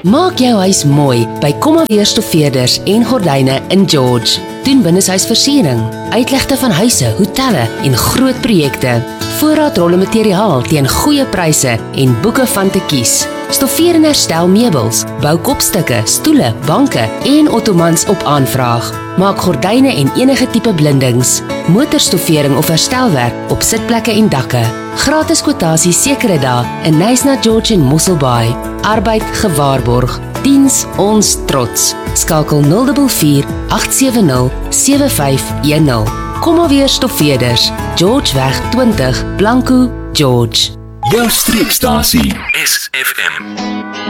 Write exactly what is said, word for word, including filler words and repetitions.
Maak jou huis mooi by Kommaweer Stoffeerders en Gordyne in George. Doen binnenshuisversiering, uitlegte van huise, hotelle en groot projekte. Voorraadrolle materiaal teen goeie pryse en boeke van te kies. Stoffeer en herstel meubels, bou kopstukke, stoele, banke en ottomans op aanvraag. Maak gordyne en enige tipe blindings, motorstoffering of herstelwerk op sitplekke en dakke. Gratis kwotasie sekere dae in Knysna George en Mosselbaai. Arbeid gewaarborg. Diens ons trots. Skakel nul vier vier agt sewe nul sewe vyf een nul. Kommaweer Stoffeerders, Georgeweg twintig, Blanco, George. Jou streekstasie S F M.